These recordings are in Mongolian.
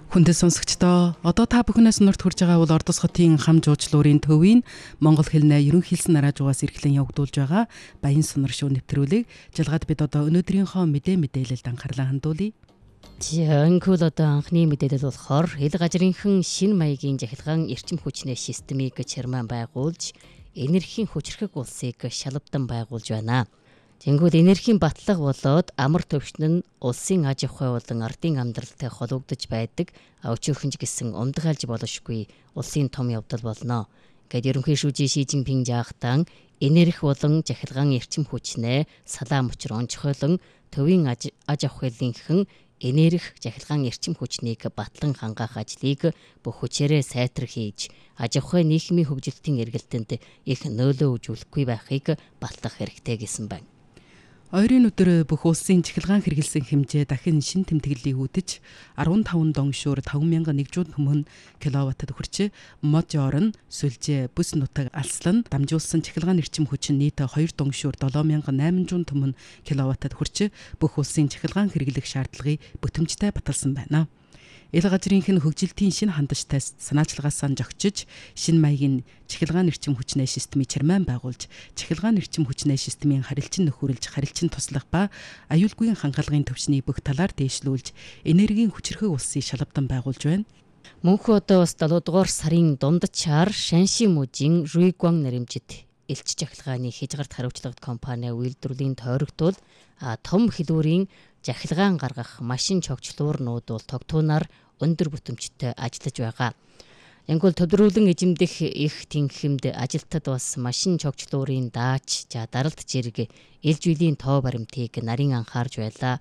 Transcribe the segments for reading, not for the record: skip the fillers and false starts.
Хүндэт сонсогчдоо одоо та бүхнээс нурт хүрж байгаа бол Ордос хотын хам жуучлуурын төвийн Монгол хэлнээ ерөн хэлсэн нараажуугаас эрхлэн явагдуулж байгаа баян сонор шүү нэвтрүүлэг жалгаад бид одоо өнөөдрийнхөө мэдээлэлд анхаарлаа хандуулъя. Энэхүү одоо анхны мэдээлэл болохоор хэл гажрынхан шин маягийн захилгаан эрчим хүчний системийг чармаан байгуулж энергийн хүчрхэг улсыг шалавдан байгуулж байна. Тэнгүүд энергийн батлага болоод амар төвшин нь улсын аж ахуй болон ардын амьдралтай холбогдож байдаг өчөөхөнж гэсэн умдгайлж боломжгүй улсын том явдал болно. Гэд ерөнхий шүүжийн Ши Жинпин жаахтан энерги болон захилгаан эрчим хүчнээ салаам учир онцгойлон төвийн аж ахуйлынхан энерги захилгаан эрчим хүчнийг батлан хангаах ажлыг бүх хүчээрээ сайтар хийж аж ахуй нийгмийн хөгжилтийн эргэлтэнд их нөлөө үзүүлэхгүй байхыг батлах хэрэгтэй гэсэн байна. Ойрын өдөр бүх улсын захилгаан хэрэгэлсэн хэмжээ дахин шин тэмдэглэлийг үүтэж 15 донгшуур 5100 төмөн киловаттад хүрч Можоор нь сүлжээ бүс нутаг алслан дамжуулсан захилгаан эрчим хүч нь нийт 2 донгшуур 7800 төмөн киловаттад хүрч бүх улсын захилгаан хэрэглэх шаардлагыг бүтэмжтэй баталсан байна. Эл гажрынхын хөгжилтийн шинэ хандажтай санаачлагаасаа зогчиж шинэ маягийн захилгаан эрчим хүчний системийг чармаан байгуулж захилгаан эрчим хүчний системийн харилцан нөхөрлж харилцан туслах ба аюулгүйн хангалагын төвчнийг бүх талаар дээшлүүлж энергийн хүчрхэг улсыг шалавдан байгуулж байна. Мөнхөө одоо бас 7 дугаар сарын дундчаар Шанши мужийн Руйгуан нэрэмжит элч захилгааны хязгаарт хариуцлагад компани үйлдвэрлэлийн тойрогтол том хэлбэрийн захилгаан гаргах машин чогчлуурнууд бол тогтуунаар өндөр бүтэмжтэй ажиллаж байгаа. Янгол төдрүүлэн эзэмдэх их тэнхимд ажилтад бас машин чогчлуурын даач, даралт зэрэг ээлж үеийн тоо баримтыг нарийн анхаарж байлаа.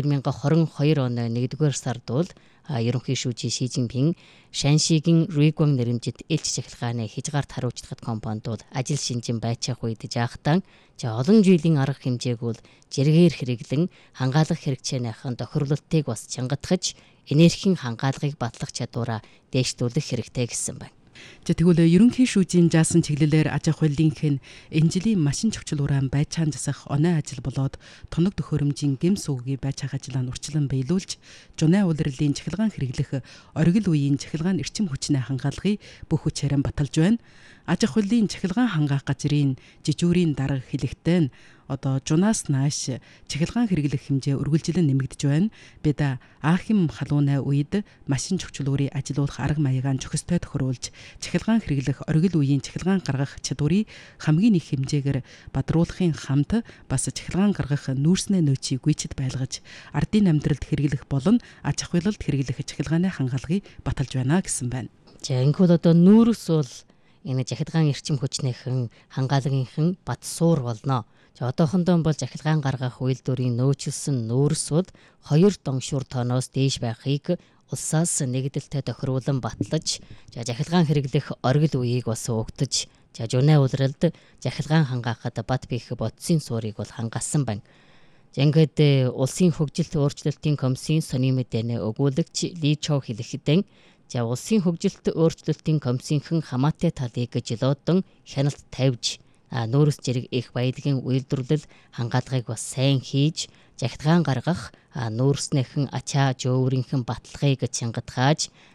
2022 оны 1-р сард бол ерөнхий шүүжийн Ши Жинпин Шаншигийн Руйгуан нэрэмжит элч захилгааны хязгаарт хариуцлагад компанид бол ажил шинжин байцаах үед жаахтан олон жилийн арга хэмжээг бол зэрэгээр хэрэглэн хангаалах хэрэгцээнийхэн тохирлолтыг бас чангатгаж энергийн хангаалгыг батлах чадвараа дээшлүүлэх хэрэгтэй гэсэн байна. Тэгвэл ерөнхий шүүжийн жаасан чиглэлээр аж ахуйлынхын энэ жилийн машин чогчлууран байцаан засах оноо ажил болоод тоног төхөөрөмжийн гэм сувгийн байцаах ажлаа урьдчилан биелүүлж жунаа улирлын захилгаан хэрэглэх оргил үеийн захилгаан эрчим хүчний хангаалгыг бүх хүчээр баталж байна. Аж ахуйлын захилгаан хангаах газрын жижүүрийн дарга хэлэхдээ нь одоо жунаас нааш захилгаан хэрэглэх хэмжээ үргэлжлэн нэмэгдэж байна. Бид Аахим халууны үед машин чогчлуурыг ажилуулах арга маягаан зохистой тохируулж захилгаан хэрэглэх оргил үеийн захилгаан гаргах чадварыг хамгийн их хэмжээгээр бадруулахын хамт бас захилгаан гаргах нүүрснээ нөөцийг гүйцэд байлгаж ардын амьдралд хэрэглэх болон аж ахуйлалд хэрэглэх захилгааны хангаалгыг баталж байна гэсэн байна. Энэхүү одоо нүүрс бол энэ захилгаан эрчим хүчнийхэн хангаалгынхан бат суур болно. Одоохондоо бол захилгаан гаргах үйлдвэрийн нөөцлсөн нүүрс бол 2 донгшуур тонноос дээш байхыг улсаас нэгдэлтэй тохируулан батлаж захилгаан хэрэглэх оргил үеийг бас угтаж жунаа улиралд захилгаан хангаахад бат биэх бодисын суурийг бол хангасан байна. Ингээд улсын хөгжилт өөрчлөлтийн комиссийн сони мэдээний өгүүлэгч Ли Чоу хэлэхдээ улсын хөгжилт өөрчлөлтийн комиссийнхэн хамаатай талыг жилөөдөн хяналт тавьж нүүрс зэрэг их баялагын үйлдвэрлэл хангаалгыг бас сайн хийж захилгаан гаргах нүүрснийхэн ачаа жөөврийнхэн баталгыг чангатгааж